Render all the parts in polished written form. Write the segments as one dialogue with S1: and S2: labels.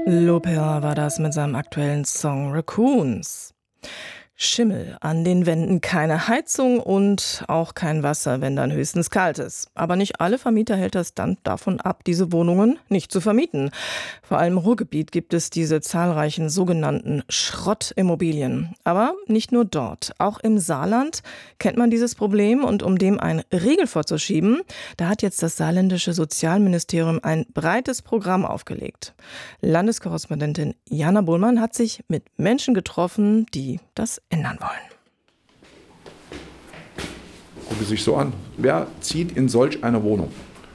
S1: Lopera war das mit seinem aktuellen Song Raccoons. Schimmel an den Wänden, keine Heizung und auch kein Wasser, wenn dann höchstens kalt ist. Aber nicht alle Vermieter hält das dann davon ab, diese Wohnungen nicht zu vermieten. Vor allem im Ruhrgebiet gibt es diese zahlreichen sogenannten Schrottimmobilien. Aber nicht nur dort. Auch im Saarland kennt man dieses Problem und um dem einen Riegel vorzuschieben, da hat jetzt das saarländische Sozialministerium ein breites Programm aufgelegt. Landeskorrespondentin Jana Bohlmann hat sich mit Menschen getroffen, die das ändern wollen.
S2: Gucke sich so an. Wer zieht in solch eine Wohnung?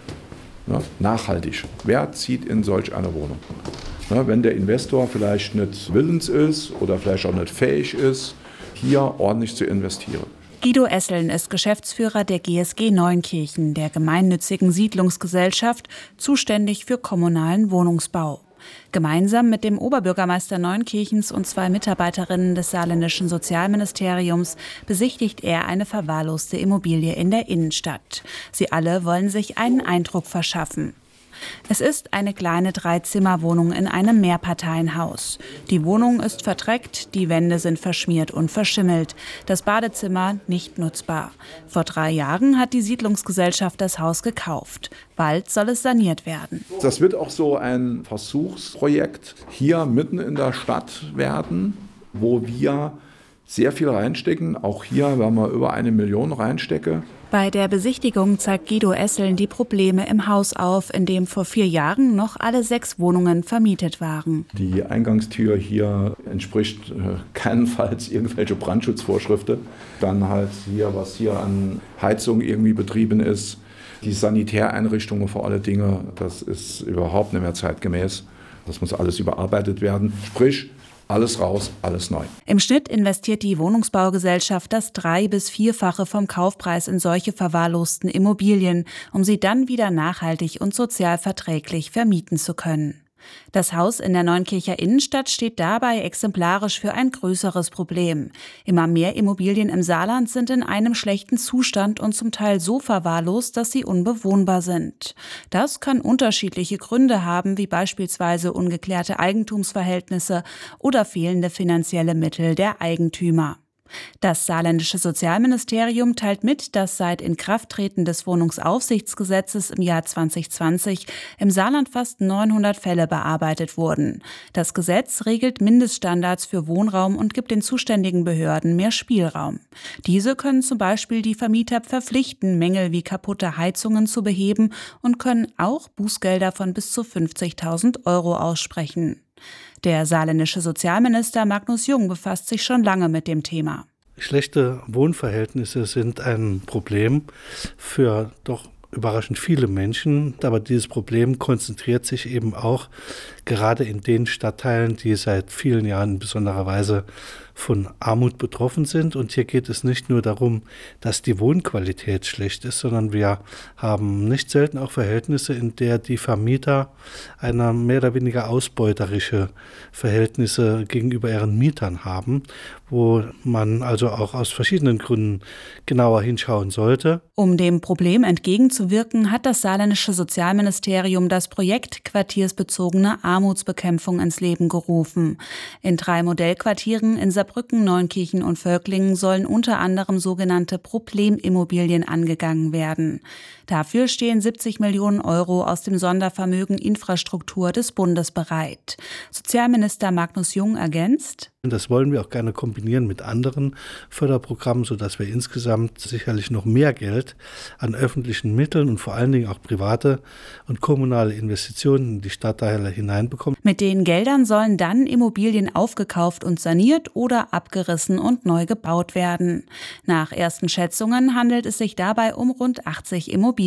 S2: Ja, nachhaltig. Wer zieht in solch eine Wohnung? Ja, wenn der Investor vielleicht nicht willens ist oder vielleicht auch nicht fähig ist, hier ordentlich zu investieren.
S3: Guido Esseln ist Geschäftsführer der GSG Neunkirchen, der gemeinnützigen Siedlungsgesellschaft, zuständig für kommunalen Wohnungsbau. Gemeinsam mit dem Oberbürgermeister Neunkirchens und 2 Mitarbeiterinnen des saarländischen Sozialministeriums besichtigt er eine verwahrloste Immobilie in der Innenstadt. Sie alle wollen sich einen Eindruck verschaffen. Es ist eine kleine 3-Zimmer-Wohnung in einem Mehrparteienhaus. Die Wohnung ist verdreckt, die Wände sind verschmiert und verschimmelt, das Badezimmer nicht nutzbar. Vor 3 Jahren hat die Siedlungsgesellschaft das Haus gekauft. Bald soll es saniert werden.
S2: Das wird auch so ein Versuchsprojekt hier mitten in der Stadt werden, wo wir sehr viel reinstecken. Auch hier werden wir über 1 Million reinstecken.
S3: Bei der Besichtigung zeigt Guido Esseln die Probleme im Haus auf, in dem vor 4 Jahren noch alle 6 Wohnungen vermietet waren.
S2: Die Eingangstür hier entspricht keinenfalls irgendwelche Brandschutzvorschriften. Dann halt hier, was hier an Heizung irgendwie betrieben ist. Die Sanitäreinrichtungen vor alle Dinge, das ist überhaupt nicht mehr zeitgemäß. Das muss alles überarbeitet werden. Sprich, alles raus, alles neu.
S3: Im Schnitt investiert die Wohnungsbaugesellschaft das 3- bis 4-fache vom Kaufpreis in solche verwahrlosten Immobilien, um sie dann wieder nachhaltig und sozial verträglich vermieten zu können. Das Haus in der Neunkircher Innenstadt steht dabei exemplarisch für ein größeres Problem. Immer mehr Immobilien im Saarland sind in einem schlechten Zustand und zum Teil so verwahrlost, dass sie unbewohnbar sind. Das kann unterschiedliche Gründe haben, wie beispielsweise ungeklärte Eigentumsverhältnisse oder fehlende finanzielle Mittel der Eigentümer. Das saarländische Sozialministerium teilt mit, dass seit Inkrafttreten des Wohnungsaufsichtsgesetzes im Jahr 2020 im Saarland fast 900 Fälle bearbeitet wurden. Das Gesetz regelt Mindeststandards für Wohnraum und gibt den zuständigen Behörden mehr Spielraum. Diese können zum Beispiel die Vermieter verpflichten, Mängel wie kaputte Heizungen zu beheben und können auch Bußgelder von bis zu 50.000 € aussprechen. Der saarländische Sozialminister Magnus Jung befasst sich schon lange mit dem Thema.
S4: Schlechte Wohnverhältnisse sind ein Problem für doch überraschend viele Menschen, aber dieses Problem konzentriert sich eben auch gerade in den Stadtteilen, die seit vielen Jahren in besonderer Weise von Armut betroffen sind. Und hier geht es nicht nur darum, dass die Wohnqualität schlecht ist, sondern wir haben nicht selten auch Verhältnisse, in der die Vermieter eine mehr oder weniger ausbeuterische Verhältnisse gegenüber ihren Mietern haben, wo man also auch aus verschiedenen Gründen genauer hinschauen sollte.
S3: Um dem Problem entgegenzuwirken, hat das saarländische Sozialministerium das Projekt Quartiersbezogene Armutsbekämpfung ins Leben gerufen. In 3 Modellquartieren in Saarbrücken, Neunkirchen und Völklingen sollen unter anderem sogenannte Problemimmobilien angegangen werden. Dafür stehen 70 Millionen € aus dem Sondervermögen Infrastruktur des Bundes bereit. Sozialminister Magnus Jung ergänzt:
S4: Das wollen wir auch gerne kombinieren mit anderen Förderprogrammen, sodass wir insgesamt sicherlich noch mehr Geld an öffentlichen Mitteln und vor allen Dingen auch private und kommunale Investitionen in die Stadtteile hineinbekommen.
S3: Mit den Geldern sollen dann Immobilien aufgekauft und saniert oder abgerissen und neu gebaut werden. Nach ersten Schätzungen handelt es sich dabei um rund 80 Immobilien.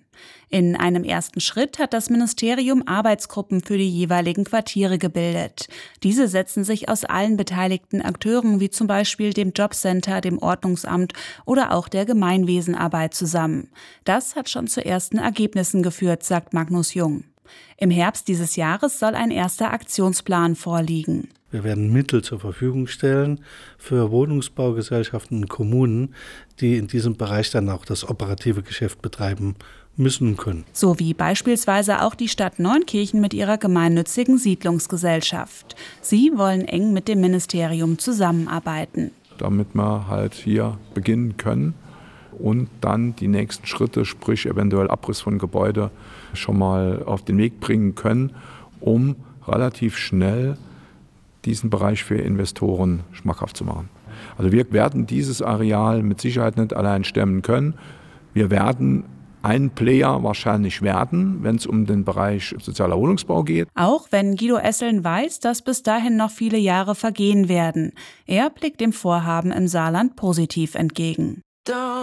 S3: In einem ersten Schritt hat das Ministerium Arbeitsgruppen für die jeweiligen Quartiere gebildet. Diese setzen sich aus allen beteiligten Akteuren wie zum Beispiel dem Jobcenter, dem Ordnungsamt oder auch der Gemeinwesenarbeit zusammen. Das hat schon zu ersten Ergebnissen geführt, sagt Magnus Jung. Im Herbst dieses Jahres soll ein erster Aktionsplan vorliegen.
S4: Wir werden Mittel zur Verfügung stellen für Wohnungsbaugesellschaften und Kommunen, die in diesem Bereich dann auch das operative Geschäft betreiben müssen und können.
S3: So wie beispielsweise auch die Stadt Neunkirchen mit ihrer gemeinnützigen Siedlungsgesellschaft. Sie wollen eng mit dem Ministerium zusammenarbeiten.
S2: Damit wir halt hier beginnen können und dann die nächsten Schritte, sprich eventuell Abriss von Gebäude, schon mal auf den Weg bringen können, um relativ schnell diesen Bereich für Investoren schmackhaft zu machen. Also wir werden dieses Areal mit Sicherheit nicht allein stemmen können. Wir werden ein Player wahrscheinlich werden, wenn es um den Bereich sozialer Wohnungsbau geht.
S3: Auch wenn Guido Esseln weiß, dass bis dahin noch viele Jahre vergehen werden. Er blickt dem Vorhaben im Saarland positiv entgegen.